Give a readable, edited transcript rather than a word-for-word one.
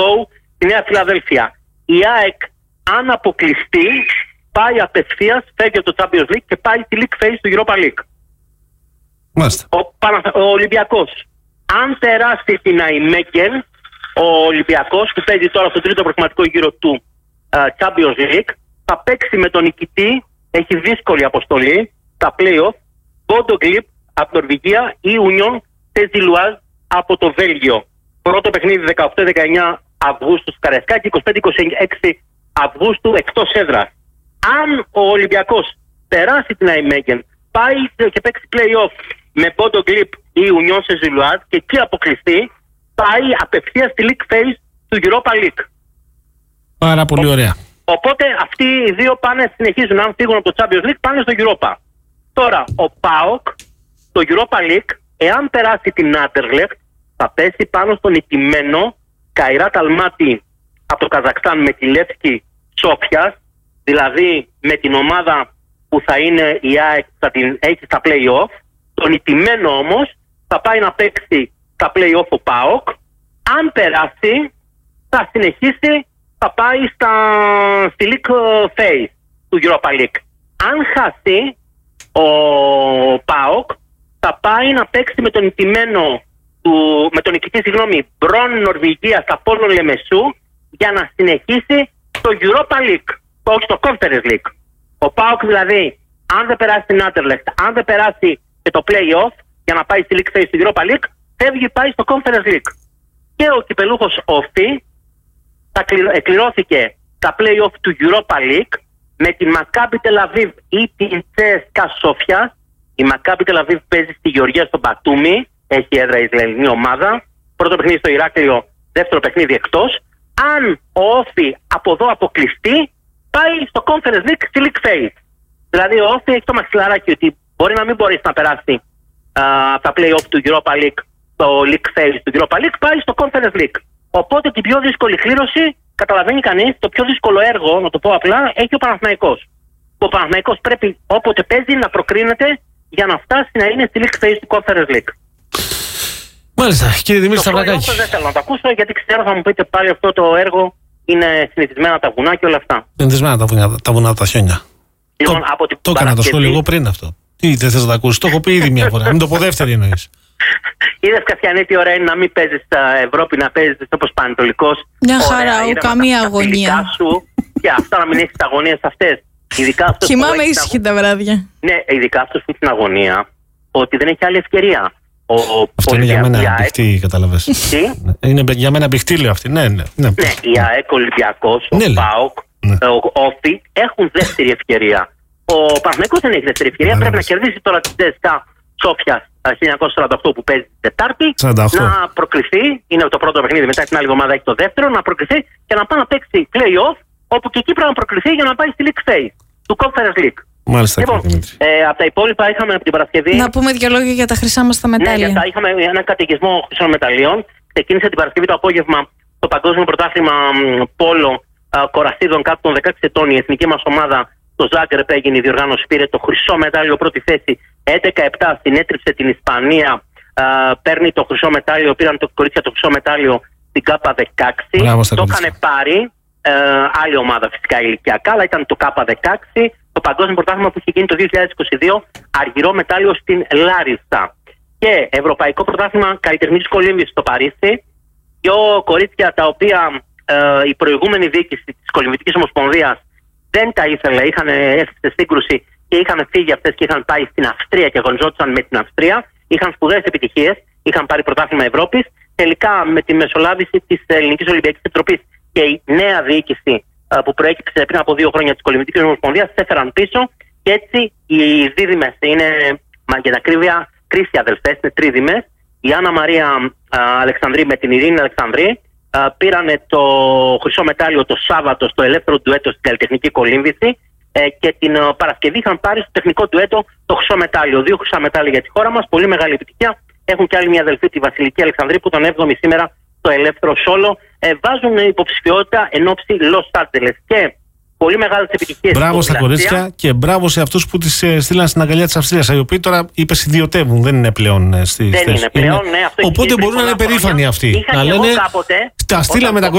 go στη Νέα Φιλαδέλφια. Η ΑΕΚ, αν αποκλειστεί, πάει απευθείας, φεύγει από το Champions League και πάει τη League Phase του Europa League. Μάλιστα. Ο Ολυμπιακός, αν περάσει την Nijmegen, ο Ολυμπιακός που παίζει τώρα στο τρίτο προκριματικό γύρο του Champions League, θα παίξει με τον νικητή, έχει δύσκολη αποστολή, τα play-off, Bodo Glimt από την Νορβηγία ή Union Saint-Gilloise από το Βέλγιο. Πρώτο παιχνίδι 18-19 Αυγούστου Καραϊσκά και 25-26 Αυγούστου εκτός έδρας. Αν ο Ολυμπιακός περάσει την Nijmegen, πάει και παίξει play-off με Bodo Glimt ή Union Saint-Gilloise και εκεί αποκλειστεί, πάει απευθείας στη League Phase του Europa League. Πάρα πολύ ωραία. Οπότε αυτοί οι δύο πάνε, συνεχίζουν, αν φύγουν από το Champions League, πάνε στο Europa. Τώρα, ο ΠΑΟΚ, το Europa League, εάν περάσει την Anderlecht, θα πέσει πάνω στον νικημένο Καϊράτ Αλμάτι από το Καζακστάν με τη Λεύσκη Σόφιας, δηλαδή με την ομάδα που θα είναι η ΑΕΚ, θα την έχει στα play-off. Το νικημένο όμως θα πάει να παίξει στα play-off ο ΠΑΟΚ. Αν περάσει, θα συνεχίσει, θα πάει στη League Phase του Europa League. Αν χάσει, ο ΠΑΟΚ θα πάει να παίξει με τον νικημένο με τον νικητή, Μπρον Νορβηγία στα Πόλο Λεμεσού για να συνεχίσει το Europa League, όχι το Conference League. Ο ΠΑΟΚ δηλαδή, αν δεν περάσει την Anderlecht, αν δεν περάσει και το play-off για να πάει στη League Phase του Europa League, φεύγει, πάει στο Conference League. Και ο κυπελούχος Όφη εκκληρώθηκε τα play-off του Europa League με την Maccabi Tel Aviv ή την CSKA Sofia. Η Maccabi Tel Aviv παίζει στη Γεωργία στο Μπατούμι, έχει έδρα η Ισραηλινή ομάδα. Πρώτο παιχνίδι στο Ηράκλειο, δεύτερο παιχνίδι εκτός. Αν ο Όφη από εδώ αποκλειστεί, πάει στο Conference League στη League Phase. Δηλαδή ο Όφη έχει το μαξιλαράκι ότι μπορεί να μην μπορέσει να περάσει τα play-off του Europa League, το League Phase του Europa League, πάει στο Conference League. Οπότε την πιο δύσκολη κλήρωση, καταλαβαίνει κανείς, το πιο δύσκολο έργο, να το πω απλά, έχει ο Παναθηναϊκός. Ο Παναθηναϊκός πρέπει όποτε παίζει να προκρίνεται για να φτάσει να είναι στη League Phase του Conference League. Μάλιστα, κύριε Δημήτρη Σταυρακάκη. Δεν θέλω να το ακούσω, γιατί ξέρω θα μου πείτε πάλι αυτό το έργο είναι συνηθισμένα τα βουνά και όλα αυτά. Συνηθισμένα τα βουνά, τα χιόνια. Λοιπόν, το έκανα το σχόλιο εγώ πριν αυτό. Τι δεν θες να το ακούσεις, το έχω πει ήδη μια φορά. Μην το πω δεύτερη εννοείς. Είδες Κασιανή τι ωραία είναι να μην παίζεις στα Ευρώπη, να παίζεις όπως Πανετολικός. Μια χαρά, καμία αγωνία. Και αυτά να μην έχεις τις αγωνίες αυτές. Κοιμάμαι ήσυχη τα βράδια. Ναι, ειδικά αυτός που έχει την αγωνία, ότι δεν έχει άλλη ευκαιρία. Αυτό είναι για μένα μπιχτή, καταλαβες. Είναι για μένα μπιχτή, λέω αυτή. Ναι, η ΑΕΚ, ο Ολυμπιακός, ο ΠΑΟΚ, ο Όφη έχουν δεύτερη ευκαιρία. Ο Παναθηναϊκός δεν έχει δεύτερη ευκαιρία. Πρέπει να κερδίσει τώρα τη CSKA Σόφιας 1948 που παίζει την Τετάρτη. Να προκριθεί. Είναι το πρώτο παιχνίδι, μετά την άλλη εβδομάδα έχει το δεύτερο. Να προκριθεί και να πάει να παίξει play-off, όπου και εκεί πρέπει να προκριθεί για να πάει στη League Phase του Conference League. Μάλιστα, λοιπόν, από τα υπόλοιπα είχαμε από την Παρασκευή. Να πούμε δύο λόγια για τα χρυσά μας τα μετάλλια. Ναι, είχαμε έναν καταιγισμό χρυσών μεταλλίων. Ξεκίνησε την Παρασκευή το απόγευμα το Παγκόσμιο Πρωτάθλημα Πόλο Κορασίδων κάτω των 16 ετών. Η εθνική μας ομάδα στο Ζάγκρεπ έγινε η διοργάνωση, πήρε το χρυσό μετάλλιο πρώτη θέση 11-7, συνέτριψε την Ισπανία. Παίρνει το χρυσό μετάλλιο, πήραν το κορίτσια το χρυσό μετάλλιο στην ΚΑΠΑ 16. Το είχαν πάρει άλλη ομάδα φυσικά ηλικιακά, αλλά ήταν το ΚΑΠΑ 16. Το παγκόσμιο πρωτάθλημα που είχε γίνει το 2022, αργυρό μετάλλιο στην Λάρισα. Και ευρωπαϊκό πρωτάθλημα καλλιτεχνικής κολύμβησης στο Παρίσι. Δύο κορίτσια τα οποία η προηγούμενη διοίκηση της Κολυμβητικής Ομοσπονδίας δεν τα ήθελε, είχαν έρθει σε σύγκρουση και είχαν φύγει αυτές και είχαν πάει στην Αυστρία και αγωνιζόντουσαν με την Αυστρία. Είχαν σπουδαίες επιτυχίες, είχαν πάρει πρωτάθλημα Ευρώπης. Τελικά με τη μεσολάβηση της Ελληνικής Ολυμπιακής Επιτροπής και η νέα διοίκηση που προέκυψε πριν από 2 χρόνια της Κολυμβητικής Ομοσπονδίας έφεραν πίσω και έτσι οι δίδυμες είναι, για την ακρίβεια, κρίσιοι αδελφές, είναι τρίδυμες. Η Άννα Μαρία Αλεξανδρή με την Ειρήνη Αλεξανδρή πήραν το χρυσό μετάλλιο το Σάββατο στο ελεύθερο ντουέτο στην καλλιτεχνική κολύμβηση και την Παρασκευή είχαν πάρει στο τεχνικό ντουέτο το χρυσό μετάλλιο. 2 χρυσά μετάλλια για τη χώρα μας, πολύ μεγάλη επιτυχία. Έχουν και άλλη μια αδελφή, τη Βασιλική Αλεξανδρή, που ήταν 7η σήμερα στο ελεύθερο σόλο. Βάζουν υποψηφιότητα εν ώψη Los Angeles και πολύ μεγάλες επιτυχίες. Μπράβο στα κορίτσια και μπράβο σε αυτούς που τις στείλαν στην αγκαλιά της Αυστρίας. Οι οποίοι τώρα ιδιωτεύουν, δεν είναι πλέον στη θέση. Δεν είναι πλέον, ναι. Οπότε μπορούν να είναι περήφανοι αυτοί. Να λένε τα στείλαμε τα κορίτσια.